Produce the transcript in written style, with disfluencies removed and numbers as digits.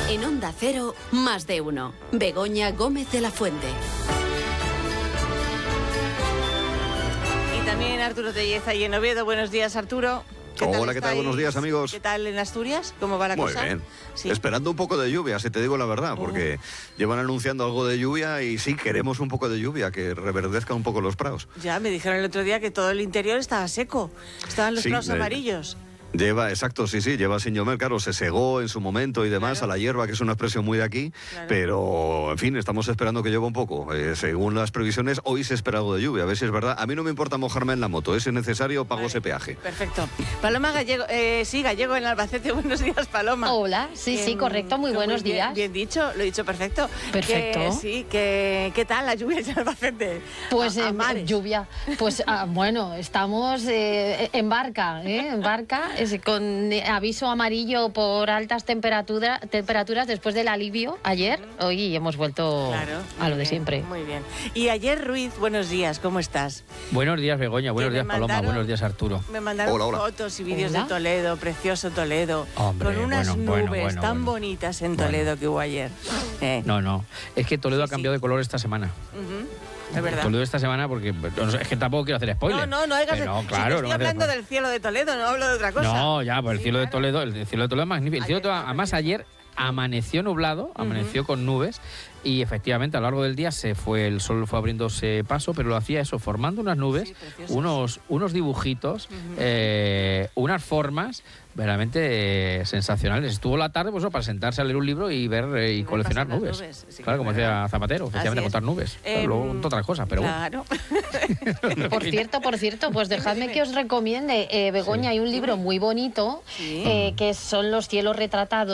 En Onda Cero, Más de Uno. Begoña Gómez de la Fuente. Y también Arturo Telleza y en Oviedo. Buenos días, Arturo. Hola, ¿qué tal? Buenos días, amigos. ¿Qué tal en Asturias? ¿Cómo va la cosa? Muy bien. Sí. Esperando un poco de lluvia, si te digo la verdad, porque llevan anunciando algo de lluvia y sí, queremos un poco de lluvia, que reverdezca un poco los prados. Ya, me dijeron el otro día que todo el interior estaba seco. Estaban los prados amarillos. Exacto, sí, lleva sin llover, claro, se segó en su momento y demás, claro, a la hierba, que es una expresión muy de aquí, claro, pero, en fin, estamos esperando que llueva un poco. Según las previsiones, hoy se espera algo de lluvia, a ver si es verdad. A mí no me importa mojarme en la moto, si es necesario, pago ese peaje. Perfecto. Paloma Gallego, Gallego en Albacete, buenos días, Paloma. Hola, sí, correcto, muy buenos días. Bien dicho, lo he dicho perfecto. Perfecto. ¿Qué tal la lluvia en Albacete? Pues lluvia. Pues bueno, estamos en barca, con aviso amarillo por altas temperaturas después del alivio ayer. Hoy hemos vuelto a lo de siempre. Muy bien. Y ayer, Ruiz, buenos días, ¿cómo estás? Buenos días, Begoña, buenos días, Paloma, buenos días, Arturo. Me mandaron fotos y vídeos de Toledo, precioso Toledo. Hombre, con unas nubes tan bonitas en Toledo que hubo ayer. No, es que Toledo ha cambiado de color esta semana. Es verdad. Toledo esta semana, porque es que tampoco quiero hacer spoiler. No hagas claro, estoy hablando del cielo de Toledo, no hablo de otra cosa. No, ya, pues el cielo de Toledo, el cielo de Toledo es magnífico. El cielo de Toledo, además, ayer amaneció nublado, amaneció con nubes y efectivamente a lo largo del día el sol fue abriéndose paso, pero lo hacía eso, formando unas nubes, unos dibujitos, unas formas verdaderamente sensacionales. Estuvo la tarde para sentarse a leer un libro y ver y coleccionar nubes. Claro, como decía Zapatero, efectivamente, contar nubes. Luego otras cosas, pero claro. Bueno. Por cierto, pues dejadme que os recomiende, Begoña, hay un libro muy bonito que son los cielos retratados.